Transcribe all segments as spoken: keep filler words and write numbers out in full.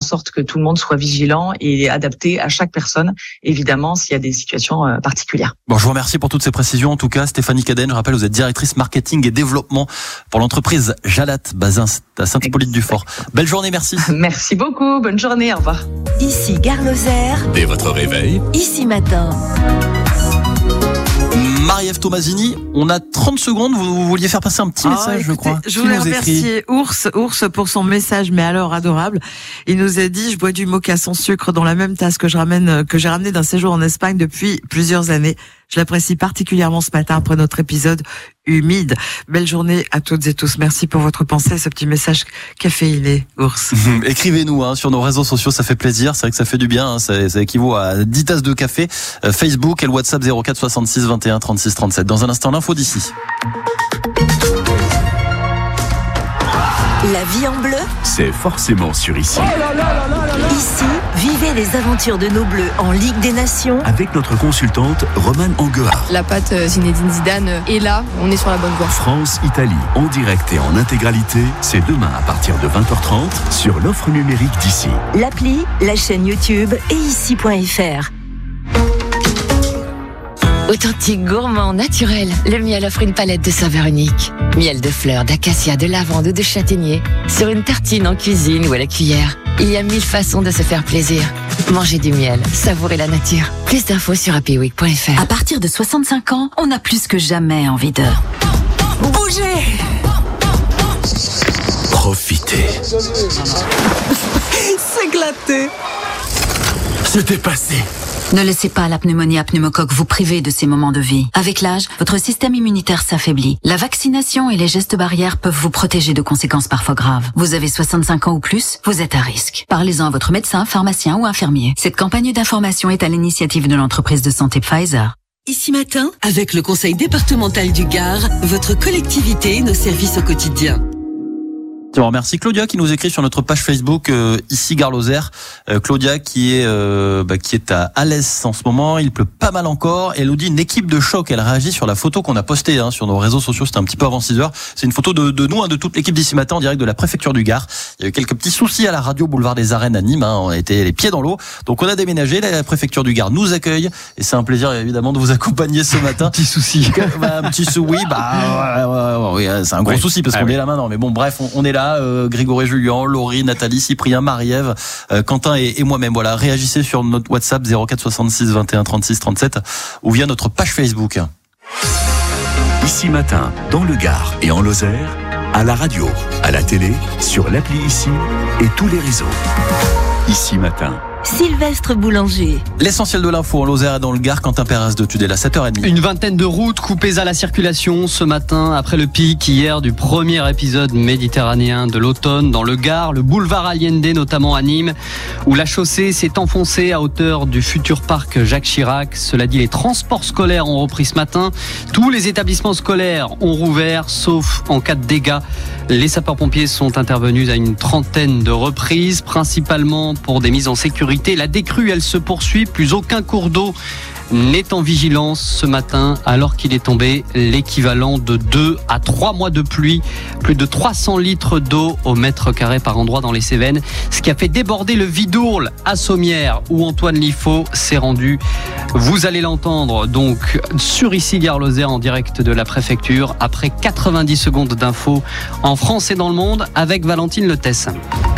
sorte que tout le monde soit vigilant et adapté à chaque personne, évidemment, s'il y a des situations euh, particulières. Bon, je vous remercie pour toutes ces précisions. En tout cas, Stéphanie Cadenne, je rappelle, vous êtes directrice marketing et développement pour l'entreprise Jalat, basée à Saint-Hippolyte-du-Fort. Belle journée, merci. Merci beaucoup, bonne journée, au revoir. Ici Gare Lozère. Dès votre réveil. Ici Matin. Marie-Ève Tomasini, on a trente secondes, vous, vous vouliez faire passer un petit message, oh, écoutez, je crois. Je voulais remercier Ours, Ours pour son message, mais alors adorable. Il nous a dit, je bois du mocha sans sucre dans la même tasse que je ramène, que j'ai ramené d'un séjour en Espagne depuis plusieurs années. Je l'apprécie particulièrement ce matin après notre épisode humide. Belle journée à toutes et tous. Merci pour votre pensée, ce petit message caféiné, Ours. Écrivez-nous hein, sur nos réseaux sociaux, ça fait plaisir. C'est vrai que ça fait du bien. Hein, ça, ça équivaut à dix tasses de café. Euh, Facebook et le WhatsApp zéro quatre soixante-six vingt et un trente-six trente-sept. Dans un instant, l'info d'ici. La vie en bleu, c'est forcément sur Ici. Oh là là là là là là. Ici, vivez les aventures de nos Bleus en Ligue des Nations avec notre consultante Romane Anguard. La patte Zinedine Zidane est là, on est sur la bonne voie. France-Italie, en direct et en intégralité, c'est demain à partir de vingt heures trente sur l'offre numérique d'Ici. L'appli, la chaîne YouTube et ici point f r. Authentique, gourmand, naturel, le miel offre une palette de saveurs uniques. Miel de fleurs, d'acacia, de lavande ou de châtaignier. Sur une tartine, en cuisine ou à la cuillère. Il y a mille façons de se faire plaisir. Mangez du miel, savourez la nature. Plus d'infos sur happy week point f r. À partir de soixante-cinq ans, on a plus que jamais envie de bouger. Profitez. S'éclater. C'était passé. Ne laissez pas la pneumonie à pneumocoque vous priver de ces moments de vie. Avec l'âge, votre système immunitaire s'affaiblit. La vaccination et les gestes barrières peuvent vous protéger de conséquences parfois graves. Vous avez soixante-cinq ans ou plus, vous êtes à risque. Parlez-en à votre médecin, pharmacien ou infirmier. Cette campagne d'information est à l'initiative de l'entreprise de santé Pfizer. Ici Matin, avec le conseil départemental du Gard, votre collectivité et nos services au quotidien. Je remercie Claudia qui nous écrit sur notre page Facebook euh, ici Gare Lozère. Euh, Claudia qui est euh, bah, qui est à Alès en ce moment. Il pleut pas mal encore. Et elle nous dit une équipe de choc. Elle réagit sur la photo qu'on a postée hein, sur nos réseaux sociaux. C'était un petit peu avant six heures. C'est une photo de, de nous, hein, de toute l'équipe d'ici Matin en direct de la préfecture du Gard. Il y a eu quelques petits soucis à la radio boulevard des Arènes à Nîmes. Hein. On a été les pieds dans l'eau. Donc on a déménagé. La préfecture du Gard nous accueille et c'est un plaisir évidemment de vous accompagner ce matin. Petit souci. Bah, un petit souci. Oui, bah ouais, ouais, ouais, c'est un gros oui. souci parce ah, qu'on oui. est là maintenant. Mais bon, bref, on, on est là. Euh, Grégory, Julien, Laurie, Nathalie, Cyprien, Marie-Ève, euh, Quentin et, et moi-même. Voilà, réagissez sur notre WhatsApp zéro quatre soixante-six vingt et un trente-six trente-sept ou via notre page Facebook. Ici Matin, dans le Gard et en Lozère, à la radio, à la télé, sur l'appli Ici et tous les réseaux. Ici Matin. Sylvestre Boulanger. L'essentiel de l'info en Lozère et dans le Gard, Quentin Pérez de Tudela, sept heures trente. Une vingtaine de routes coupées à la circulation ce matin après le pic hier du premier épisode méditerranéen de l'automne dans le Gard, le boulevard Allende notamment à Nîmes, où la chaussée s'est enfoncée à hauteur du futur parc Jacques Chirac. Cela dit, les transports scolaires ont repris ce matin. Tous les établissements scolaires ont rouvert, sauf en cas de dégâts. Les sapeurs-pompiers sont intervenus à une trentaine de reprises, principalement pour des mises en sécurité. La décrue, elle se poursuit. Plus aucun cours d'eau n'est en vigilance ce matin, alors qu'il est tombé l'équivalent de deux à trois mois de pluie. Plus de trois cents litres d'eau au mètre carré par endroit dans les Cévennes, ce qui a fait déborder le Vidourle à Sommières, où Antoine Liffaut s'est rendu. Vous allez l'entendre donc sur Ici Gare Lozère en direct de la préfecture, après quatre-vingt-dix secondes d'infos en France et dans le monde, avec Valentine Letesse.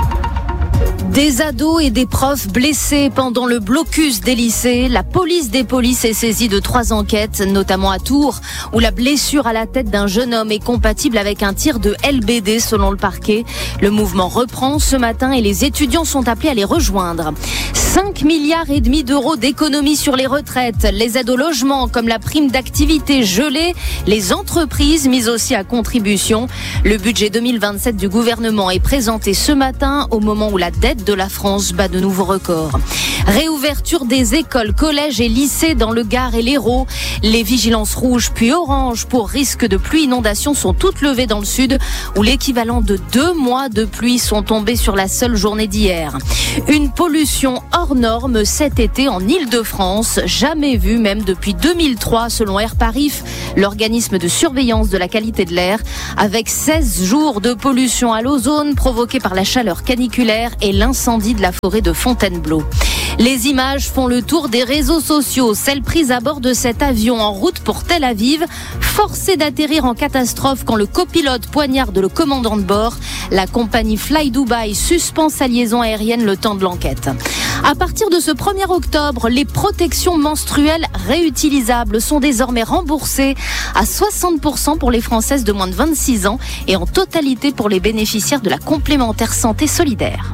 Des ados et des profs blessés pendant le blocus des lycées. La police des polices est saisie de trois enquêtes, notamment à Tours, où la blessure à la tête d'un jeune homme est compatible avec un tir de L B D selon le parquet. Le mouvement reprend ce matin et les étudiants sont appelés à les rejoindre. cinq milliards et demi d'euros d'économies sur les retraites, les aides au logement comme la prime d'activité gelée, les entreprises mises aussi à contribution. Le budget deux mille vingt-sept du gouvernement est présenté ce matin au moment où la dette de la France bat de nouveaux records. Réouverture des écoles, collèges et lycées dans le Gard et l'Hérault. Les vigilances rouges puis oranges pour risque de pluie inondation sont toutes levées dans le sud, où l'équivalent de deux mois de pluie sont tombés sur la seule journée d'hier. Une pollution hors norme cet été en Île-de-France, jamais vue même depuis deux mille trois selon Air Paris, l'organisme de surveillance de la qualité de l'air, avec seize jours de pollution à l'ozone provoquée par la chaleur caniculaire et l'instabilité l'incendie de la forêt de Fontainebleau. Les images font le tour des réseaux sociaux. Celles prises à bord de cet avion en route pour Tel Aviv, forcé d'atterrir en catastrophe quand le copilote poignarde le commandant de bord. La compagnie Fly Dubai suspend sa liaison aérienne le temps de l'enquête. À partir de ce premier octobre, les protections menstruelles réutilisables sont désormais remboursées à soixante pour cent pour les Françaises de moins de vingt-six ans et en totalité pour les bénéficiaires de la complémentaire santé solidaire.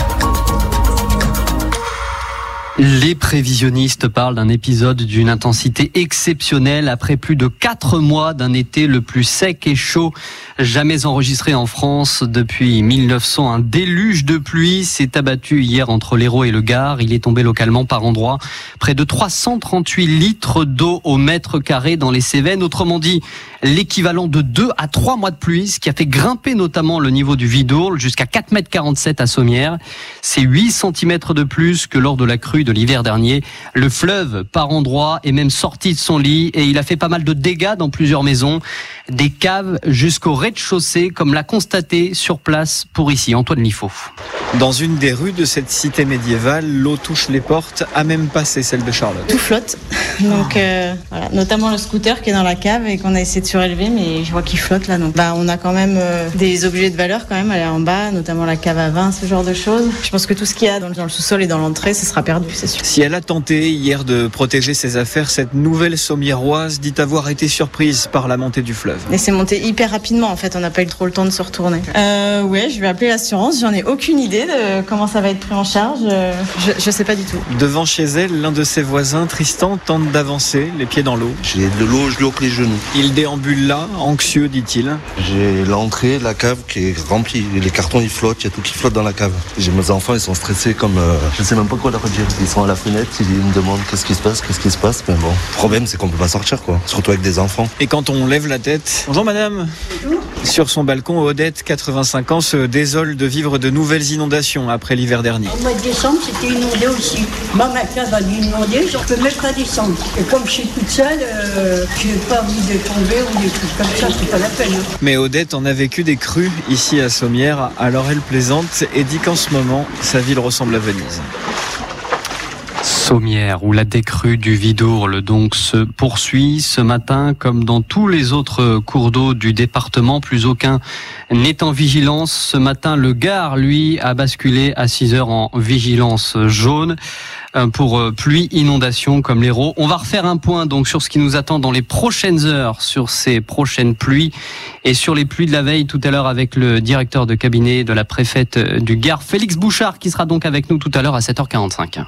Les prévisionnistes parlent d'un épisode d'une intensité exceptionnelle après plus de quatre mois d'un été le plus sec et chaud jamais enregistré en France depuis mille neuf cents. Un déluge de pluie s'est abattu hier entre l'Hérault et le Gard. Il est tombé localement par endroits près de trois cent trente-huit litres d'eau au mètre carré dans les Cévennes. Autrement dit, l'équivalent de deux à trois mois de pluie, ce qui a fait grimper notamment le niveau du Vidourle jusqu'à quatre mètres quarante-sept à Sommières. C'est huit centimètres de plus que lors de la crue de l'hiver dernier. Le fleuve, par endroits, est même sorti de son lit et il a fait pas mal de dégâts dans plusieurs maisons, des caves jusqu'au rez-de-chaussée, comme l'a constaté sur place pour ici Antoine Liffaut. Dans une des rues de cette cité médiévale, l'eau touche les portes, à même passer celle de Charlotte. Tout flotte, donc euh, voilà, notamment le scooter qui est dans la cave et qu'on a essayé de surélever, mais je vois qu'il flotte là. Donc bah, on a quand même euh, des objets de valeur quand même à aller en bas, notamment la cave à vin, ce genre de choses. Je pense que tout ce qu'il y a dans, dans le sous-sol et dans l'entrée, ce sera perdu, c'est sûr. Si elle a tenté hier de protéger ses affaires, cette nouvelle Sommiéroise dit avoir été surprise par la montée du fleuve. Et c'est monté hyper rapidement en fait, on n'a pas eu trop le temps de se retourner. Euh, ouais, je vais appeler l'assurance, j'en ai aucune idée de comment ça va être pris en charge, je, je sais pas du tout. Devant chez elle, l'un de ses voisins, Tristan, tente d'avancer, les pieds dans l'eau. J'ai de l'eau, je bloque les genoux. Il déambule là, anxieux, dit-il. J'ai l'entrée, la cave qui est remplie, les cartons ils flottent, il y a tout qui flotte dans la cave. J'ai mes enfants, ils sont stressés comme, euh, je sais même pas quoi leur dire. Ils sont à la fenêtre, ils me demandent qu'est-ce qui se passe, qu'est-ce qui se passe, mais bon. Le problème c'est qu'on peut pas sortir quoi, surtout avec des enfants. Et quand on lève la tête, bonjour madame. Bonjour. Sur son balcon, Odette, quatre-vingt-cinq ans, se désole de vivre de nouvelles inondations après l'hiver dernier. Au mois de décembre, c'était inondé aussi. Moi, ma cave a inondé, je ne peux même pas descendre. Et comme je suis toute seule, euh, je n'ai pas envie de tomber ou des trucs comme ça, c'est pas la peine. Mais Odette en a vécu des crues ici à Sommières, alors elle plaisante et dit qu'en ce moment, sa ville ressemble à Venise. Sommières, où la décrue du Vidourle donc se poursuit ce matin, comme dans tous les autres cours d'eau du département. Plus aucun n'est en vigilance. Ce matin, le Gard, lui, a basculé à six heures en vigilance jaune pour pluie, inondation comme l'Hérault. On va refaire un point donc sur ce qui nous attend dans les prochaines heures, sur ces prochaines pluies et sur les pluies de la veille tout à l'heure avec le directeur de cabinet de la préfète du Gard, Félix Bouchard, qui sera donc avec nous tout à l'heure à sept heures quarante-cinq.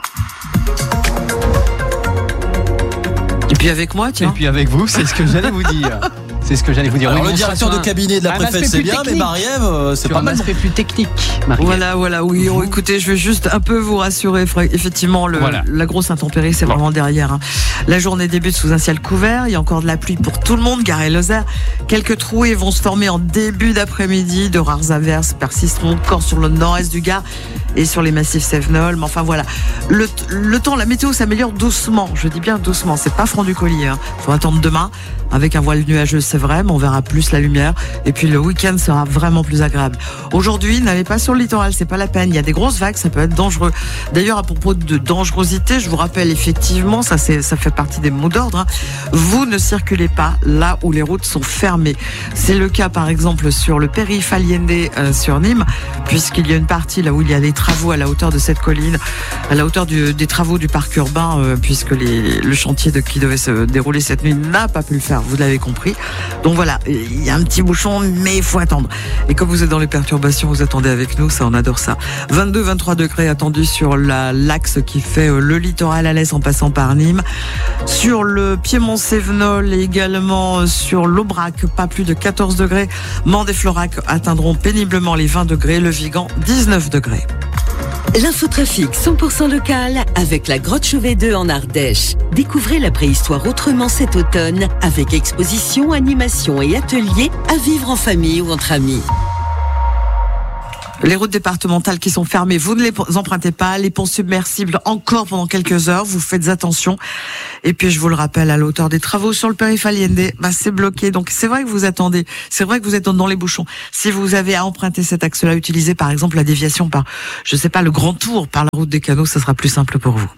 Et puis avec moi, tiens. Et puis avec vous, c'est ce que j'allais vous dire. C'est ce que j'allais vous dire. Alors, oui, le directeur de cabinet de la préfète, c'est bien, mais Marie-Ève, c'est sur pas un mal. aspect plus technique. Marie-Ève. Voilà, voilà, oui. Oh, écoutez, je vais juste un peu vous rassurer. Effectivement, le, voilà. la grosse intempérie, c'est vraiment derrière. Hein. La journée débute sous un ciel couvert. Il y a encore de la pluie pour tout le monde. Gare et Lozère. Quelques trouées vont se former en début d'après-midi. De rares averses persisteront encore sur le nord-est du Gard et sur les massifs Cévenol. Mais enfin, voilà. Le, le temps, la météo s'améliore doucement. Je dis bien doucement. C'est pas franc du collier. Hein. Faut attendre demain. Avec un voile nuageux, c'est vrai, mais on verra plus la lumière. Et puis le week-end sera vraiment plus agréable. Aujourd'hui, n'allez pas sur le littoral, c'est pas la peine. Il y a des grosses vagues, ça peut être dangereux. D'ailleurs, à propos de dangerosité, je vous rappelle effectivement, ça, c'est, ça fait partie des mots d'ordre. Hein. Vous ne circulez pas là où les routes sont fermées. C'est le cas, par exemple, sur le périph' Allende euh, sur Nîmes, puisqu'il y a une partie là où il y a des travaux à la hauteur de cette colline, à la hauteur du, des travaux du parc urbain, euh, puisque les, le chantier de, qui devait se dérouler cette nuit n'a pas pu le faire. Vous l'avez compris. Donc voilà, il y a un petit bouchon, mais il faut attendre. Et comme vous êtes dans les perturbations, vous attendez avec nous, ça on adore ça. vingt-deux vingt-trois degrés attendus sur la, l'axe qui fait le littoral à l'est en passant par Nîmes. Sur le Piémont-Cévenol et également sur l'Aubrac, pas plus de quatorze degrés. Mende et Florac atteindront péniblement les vingt degrés. Le Vigan, dix-neuf degrés. L'infotrafic cent pour cent local avec la Grotte Chauvet deux en Ardèche. Découvrez la préhistoire autrement cet automne avec exposition, animation et ateliers à vivre en famille ou entre amis. Les routes départementales qui sont fermées, vous ne les empruntez pas. Les ponts submersibles encore pendant quelques heures, vous faites attention. Et puis je vous le rappelle, à la hauteur des travaux sur le périph' Allende, bah, c'est bloqué. Donc c'est vrai que vous attendez, c'est vrai que vous êtes dans les bouchons. Si vous avez à emprunter cet axe-là, utilisez par exemple la déviation par, je sais pas, le Grand Tour par la route des Canaux, ça sera plus simple pour vous.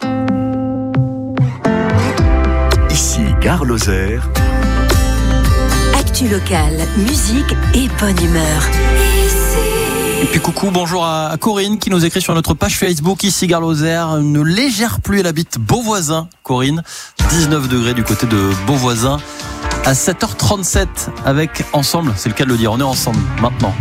Ici Gare Lozère. Actu locale, musique et bonne humeur. Et puis coucou, bonjour à Corinne qui nous écrit sur notre page Facebook ici Gare Lozère. Une légère pluie, elle habite Beauvoisin, Corinne. dix-neuf degrés du côté de Beauvoisin. À sept heures trente-sept avec Ensemble, c'est le cas de le dire, on est ensemble maintenant.